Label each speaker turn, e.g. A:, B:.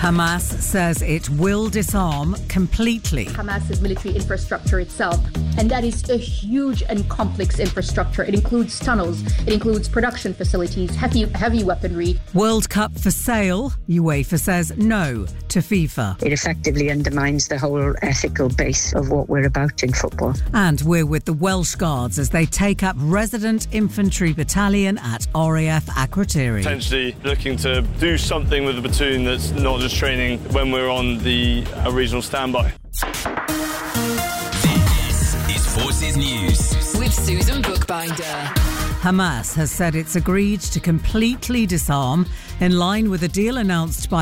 A: Hamas says it will disarm completely.
B: Hamas's military infrastructure itself, and that is a huge and complex infrastructure. It includes tunnels, it includes production facilities, heavy weaponry.
A: World Cup for sale. UEFA says no to FIFA.
C: It effectively undermines the whole ethical base of what we're about in football.
A: And we're with the Welsh Guards as they take up Resident Infantry Battalion at RAF Akrotiri.
D: Potentially looking to do something with the platoon that's not just training when we're on the regional standby.
E: This is Forces News
F: with Susan Bookbinder.
A: Hamas has said it's agreed to completely disarm in line with a deal announced by